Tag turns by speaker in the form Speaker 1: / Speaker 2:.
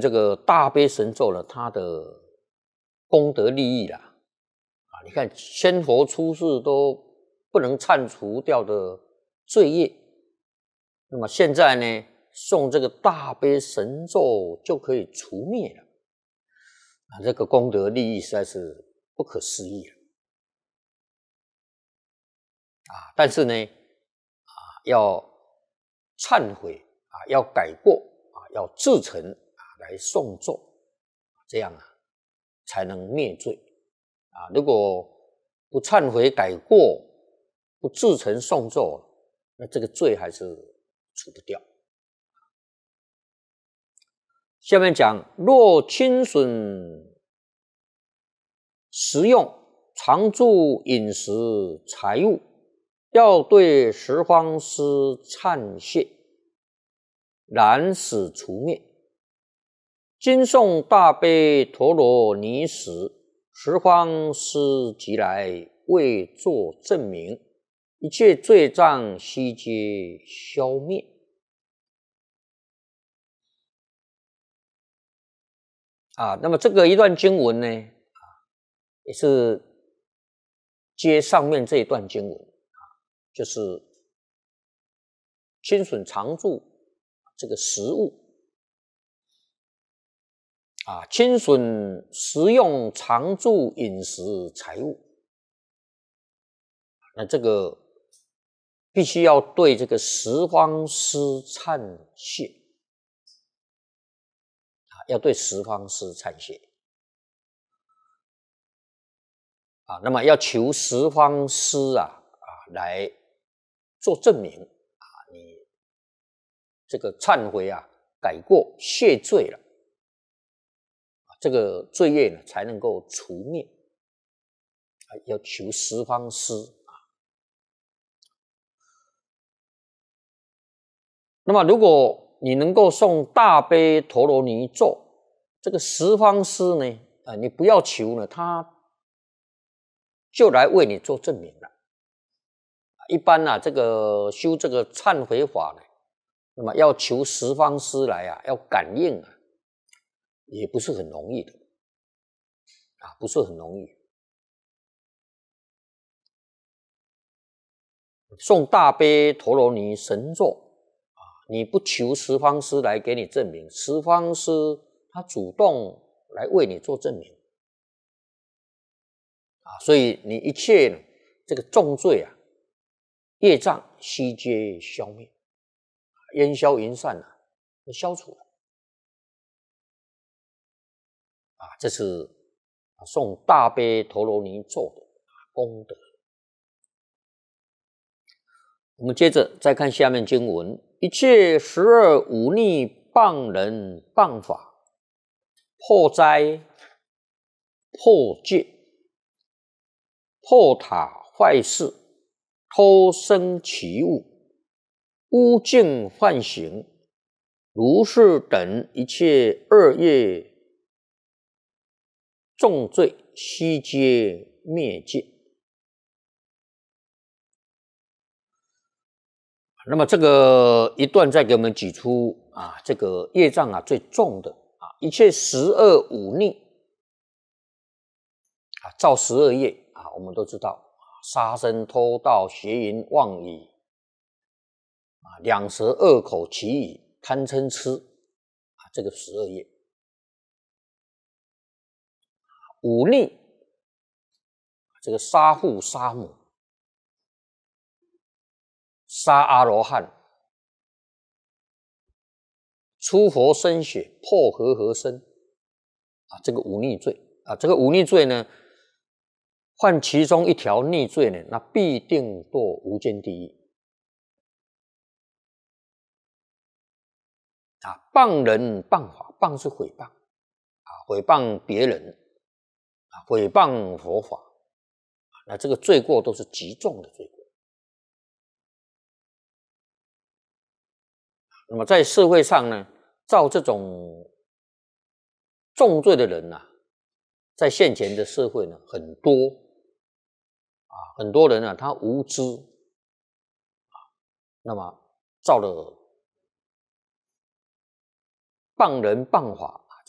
Speaker 1: 这个大悲神咒呢，它的功德利益啦，你看仙佛出世都不能铲除掉的罪业，那么现在呢，诵这个大悲神咒就可以除灭了，这个功德利益实在是不可思议了。但是呢，要忏悔要改过要至诚来诵咒，这样才能灭罪如果不忏悔改过，不至诚诵咒，那这个罪还是除不掉。下面讲，若轻损食用、常住饮食、财物，要对十方师忏谢，然使除灭。今诵大悲陀罗尼时，十方师即来为作证明，一切罪障悉皆消灭。那么这个一段经文呢，也是接上面这一段经文就是轻损常住这个食物轻损食用、常住饮食、财物，那这个必须要对这个十方师忏谢要对十方师忏谢那么要求十方师来做证明你这个忏悔改过谢罪了，这个罪业呢才能够除灭要求十方师那么如果你能够诵大悲陀罗尼咒，这个十方师呢你不要求呢，他就来为你做证明了。一般这个修这个忏悔法呢，那么要求十方师来要感应也不是很容易的不是很容易。诵大悲陀罗尼神咒你不求十方师来给你证明，十方师他主动来为你做证明所以你一切这个重罪业障悉皆消灭，烟消云散消除了这是诵大悲陀罗尼咒的功德。我们接着再看下面经文，一切12忤逆谤人谤法，破灾破戒破塔坏事，偷生其物，污净犯行，如是等一切恶业重罪悉皆灭尽。那么这个一段再给我们举出这个业障最重的一切12忤逆造12业我们都知道杀生、偷盗、邪淫、妄语两舌、恶口、绮语、贪嗔痴这个12业。忤逆这个杀父杀母、杀阿罗汉、出佛身血、破和合身这个忤逆罪这个忤逆罪呢，犯其中一条逆罪呢，那必定堕无间地狱谤人谤法，谤是毁谤毁谤别人毁谤佛法那这个罪过都是极重的罪过。那么在社会上呢，造这种重罪的人在现前的社会呢很多很多人他无知那么造了谤人谤法